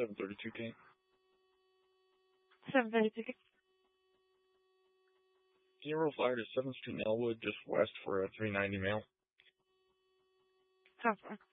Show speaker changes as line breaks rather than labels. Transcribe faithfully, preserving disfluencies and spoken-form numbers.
seven thirty-two K.
seven thirty-two K.
Zero flyer to seventh Street in Elwood, just west for a three ninety mail.
Copper.